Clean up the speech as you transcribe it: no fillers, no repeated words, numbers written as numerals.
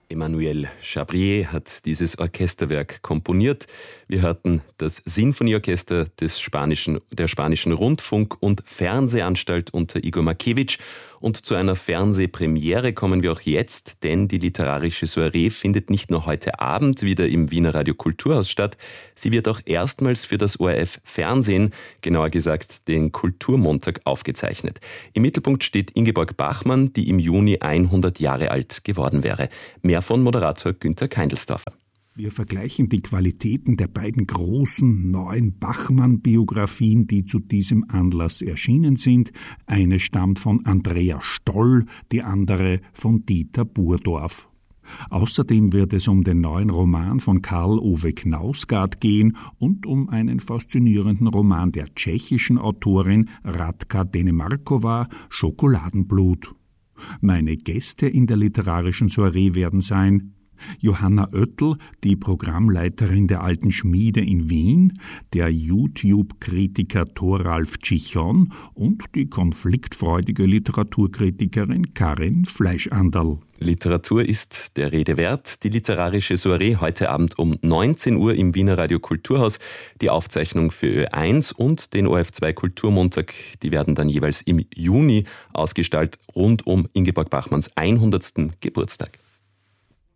Emmanuel Chabrier hat dieses Orchesterwerk komponiert. Wir hörten das Sinfonieorchester der spanischen Rundfunk- und Fernsehanstalt unter Igor Markewitsch. Und zu einer Fernsehpremiere kommen wir auch jetzt, denn die literarische Soiree findet nicht nur heute Abend wieder im Wiener Radio Kulturhaus statt, sie wird auch erstmals für das ORF Fernsehen, genauer gesagt den Kulturmontag, aufgezeichnet. Im Mittelpunkt steht Ingeborg Bachmann, die im Juni 100 Jahre alt geworden wäre. Mehr von Moderator Günther Keindelsdorfer. Wir vergleichen die Qualitäten der beiden großen, neuen Bachmann-Biografien, die zu diesem Anlass erschienen sind. Eine stammt von Andrea Stoll, die andere von Dieter Burdorf. Außerdem wird es um den neuen Roman von Karl Ove Knausgard gehen und um einen faszinierenden Roman der tschechischen Autorin Radka Denemarkova, Schokoladenblut. Meine Gäste in der literarischen Soiree werden sein Johanna Oettel, die Programmleiterin der Alten Schmiede in Wien, der YouTube-Kritiker Thoralf Tschichon und die konfliktfreudige Literaturkritikerin Karin Fleischanderl. Literatur ist der Rede wert. Die literarische Soiree heute Abend um 19 Uhr im Wiener Radio Kulturhaus. Die Aufzeichnung für Ö1 und den ORF2 Kulturmontag, die werden dann jeweils im Juni ausgestrahlt, rund um Ingeborg Bachmanns 100. Geburtstag.